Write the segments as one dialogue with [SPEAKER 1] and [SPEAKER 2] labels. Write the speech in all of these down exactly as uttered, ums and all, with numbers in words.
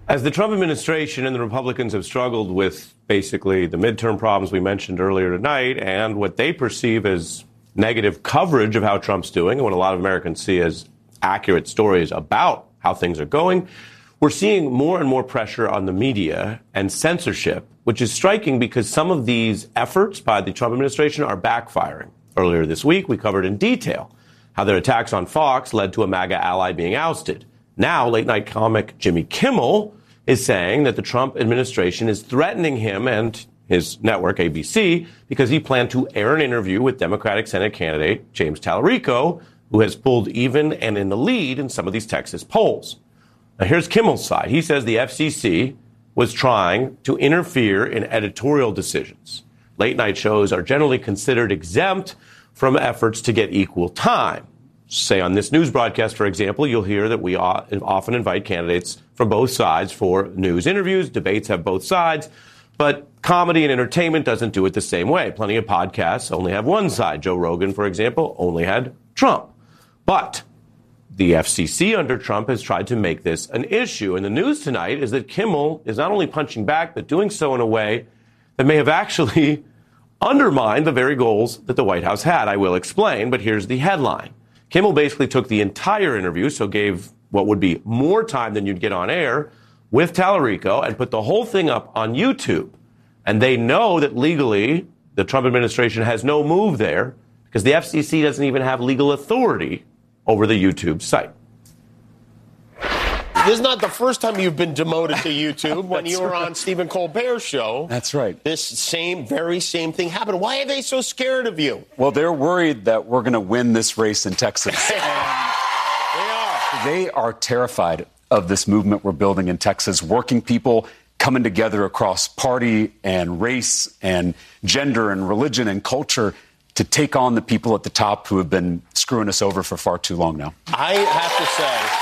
[SPEAKER 1] As the Trump administration and the Republicans have struggled with basically the midterm problems we mentioned earlier tonight and what they perceive as negative coverage of how Trump's doing and what a lot of Americans see as accurate stories about how things are going, we're seeing more and more pressure on the media and censorship, which is striking because some of these efforts by the Trump administration are backfiring. Earlier this week, we covered in detail how their attacks on Fox led to a MAGA ally being ousted. Now, late-night comic Jimmy Kimmel is saying that the Trump administration is threatening him and his network, A B C, because he planned to air an interview with Democratic Senate candidate James Tallarico, who has pulled even and in the lead in some of these Texas polls. Now, here's Kimmel's side. He says the F C C was trying to interfere in editorial decisions. Late-night shows are generally considered exempt from efforts to get equal time. Say on this news broadcast, for example, you'll hear that we often invite candidates from both sides for news interviews. Debates have both sides, but comedy and entertainment doesn't do it the same way. Plenty of podcasts only have one side. Joe Rogan, for example, only had Trump. But the F C C under Trump has tried to make this an issue. And the news tonight is that Kimmel is not only punching back, but doing so in a way that may have actually undermined the very goals that the White House had. I will explain, but here's the headline. Kimmel basically took the entire interview, so gave what would be more time than you'd get on air with Tallarico and put the whole thing up on YouTube. And they know that legally the Trump administration has no move there because the F C C doesn't even have legal authority over the YouTube site.
[SPEAKER 2] This is not the first time you've been demoted to YouTube. When you were right. on Stephen Colbert's show.
[SPEAKER 3] That's right.
[SPEAKER 2] This same, very same thing happened. Why are they so scared of you?
[SPEAKER 3] Well, they're worried that we're going to win this race in Texas.
[SPEAKER 2] They are.
[SPEAKER 3] They are terrified of this movement we're building in Texas, working people coming together across party and race and gender and religion and culture to take on the people at the top who have been screwing us over for far too long now.
[SPEAKER 2] I have to say...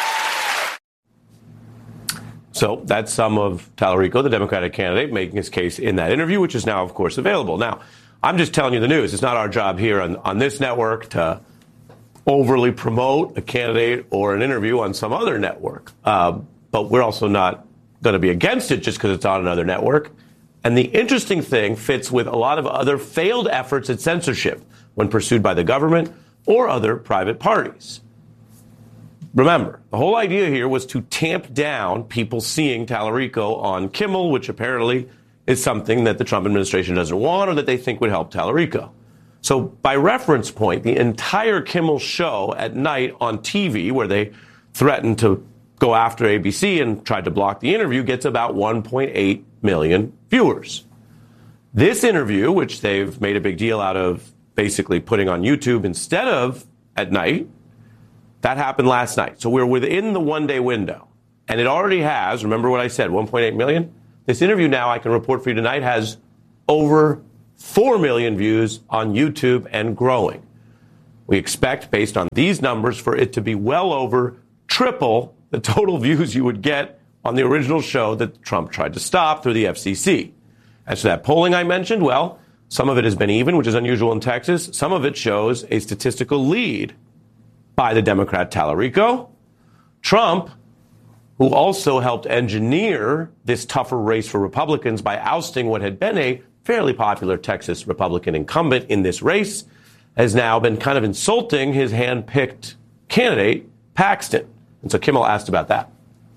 [SPEAKER 1] So that's some of Tallarico, the Democratic candidate, making his case in that interview, which is now, of course, available. Now, I'm just telling you the news. It's not our job here on, on this network to overly promote a candidate or an interview on some other network. Uh, but we're also not going to be against it just because it's on another network. And the interesting thing fits with a lot of other failed efforts at censorship when pursued by the government or other private parties. Remember, the whole idea here was to tamp down people seeing Tallarico on Kimmel, which apparently is something that the Trump administration doesn't want or that they think would help Tallarico. So by reference point, the entire Kimmel show at night on T V, where they threatened to go after A B C and tried to block the interview, gets about one point eight million viewers. This interview, which they've made a big deal out of basically putting on YouTube instead of at night, that happened last night. So we're within the one-day window. And it already has, remember what I said, one point eight million? This interview now, I can report for you tonight, has over four million views on YouTube and growing. We expect, based on these numbers, for it to be well over triple the total views you would get on the original show that Trump tried to stop through the F C C. As for that polling I mentioned, well, some of it has been even, which is unusual in Texas. Some of it shows a statistical lead by the Democrat Tallarico. Trump, who also helped engineer this tougher race for Republicans by ousting what had been a fairly popular Texas Republican incumbent in this race, has now been kind of insulting his hand-picked candidate, Paxton. And so Kimmel asked about that.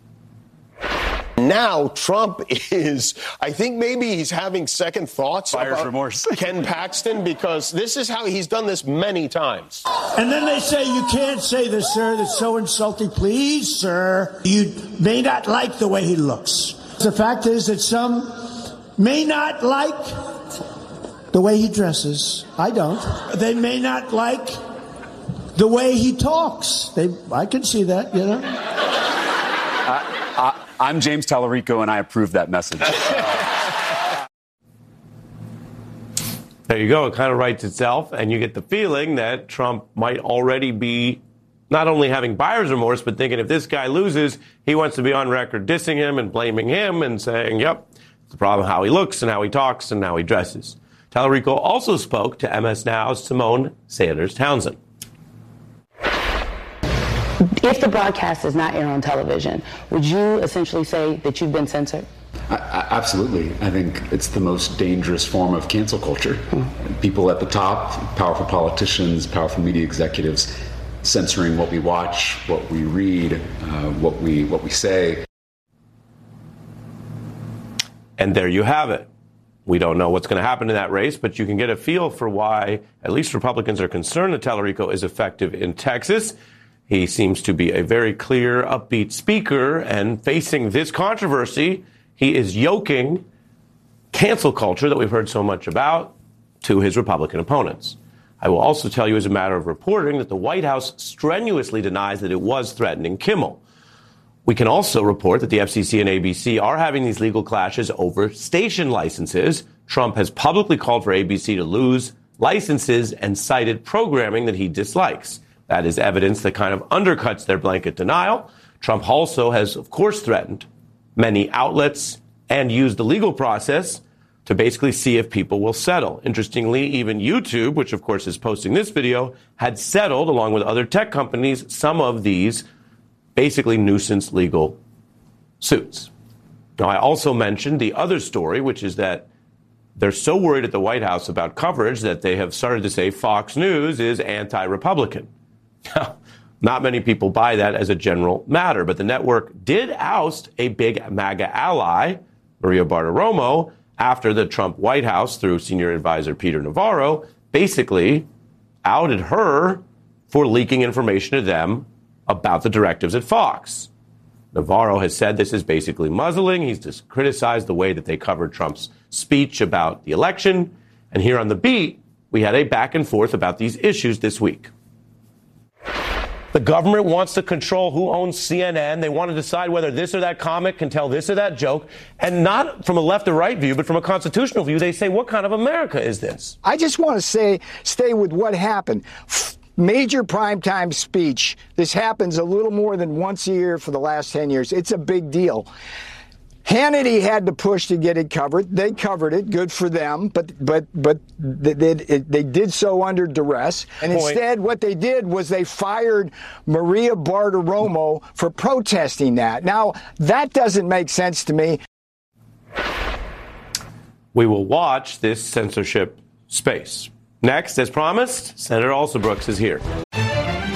[SPEAKER 2] Now Trump is, I think maybe he's having second thoughts
[SPEAKER 3] Buyer's
[SPEAKER 2] about
[SPEAKER 3] remorse.
[SPEAKER 2] Ken Paxton, because this is how he's done this many times.
[SPEAKER 4] And then they say, you can't say this, sir. That's so insulting. Please, sir, you may not like the way he looks. The fact is that some may not like the way he dresses. I don't. They may not like the way he talks. They, I can see that, you know.
[SPEAKER 3] I, I, I'm James Tallarico, and I approve that message.
[SPEAKER 1] There you go. It kind of writes itself, and you get the feeling that Trump might already be not only having buyer's remorse, but thinking if this guy loses, he wants to be on record dissing him and blaming him and saying, yep, it's the problem how he looks and how he talks and how he dresses. Tallarico also spoke to M S Now's Simone Sanders Townsend.
[SPEAKER 5] If the broadcast is not aired on television, would you essentially say that you've been censored?
[SPEAKER 3] I, I, absolutely. I think it's the most dangerous form of cancel culture. Hmm. People at the top, powerful politicians, powerful media executives, censoring what we watch, what we read, uh, what we what we say.
[SPEAKER 1] And there you have it. We don't know what's going to happen in that race, but you can get a feel for why at least Republicans are concerned that Tallarico is effective in Texas. He seems to be a very clear, upbeat speaker, and facing this controversy, he is yoking cancel culture that we've heard so much about to his Republican opponents. I will also tell you, as a matter of reporting, that the White House strenuously denies that it was threatening Kimmel. We can also report that the F C C and A B C are having these legal clashes over station licenses. Trump has publicly called for A B C to lose licenses and cited programming that he dislikes. That is evidence that kind of undercuts their blanket denial. Trump also has, of course, threatened many outlets and used the legal process to basically see if people will settle. Interestingly, even YouTube, which of course is posting this video, had settled, along with other tech companies, some of these basically nuisance legal suits. Now, I also mentioned the other story, which is that they're so worried at the White House about coverage that they have started to say Fox News is anti-Republican. Not many people buy that as a general matter, but the network did oust a big MAGA ally, Maria Bartiromo, after the Trump White House, through senior advisor Peter Navarro, basically outed her for leaking information to them about the directives at Fox. Navarro has said this is basically muzzling. He's just criticized the way that they covered Trump's speech about the election. And here on The Beat, we had a back and forth about these issues this week. The government wants to control who owns C N N. They want to decide whether this or that comic can tell this or that joke. And not from a left or right view, but from a constitutional view, they say, what kind of America is this?
[SPEAKER 6] I just want to say, stay with what happened. Major primetime speech. This happens a little more than once a year for the last ten years. It's a big deal. Hannity had to push to get it covered. They covered it. Good for them. But but but they, they, they did so under duress. And Point. Instead, what they did was they fired Maria Bartiromo for protesting that. Now, that doesn't make sense to me.
[SPEAKER 1] We will watch this censorship space. Next, as promised, Senator Alsobrooks is here.